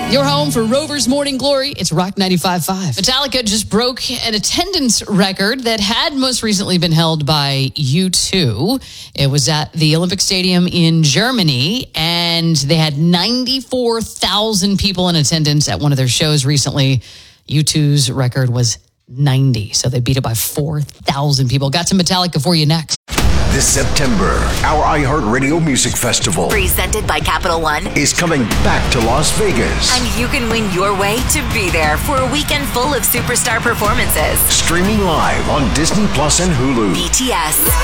Your home for Rover's Morning Glory. It's Rock 95.5. Metallica just broke an attendance record that had most recently been held by U2. It was at the Olympic Stadium in Germany, and they had 94,000 people in attendance at one of their shows recently. U2's record was 90, so they beat it by 4,000 people. Got some Metallica for you next. This September, our iHeartRadio Music Festival, presented by Capital One, is coming back to Las Vegas. And you can win your way to be there for a weekend full of superstar performances. Streaming live on Disney Plus and Hulu. BTS.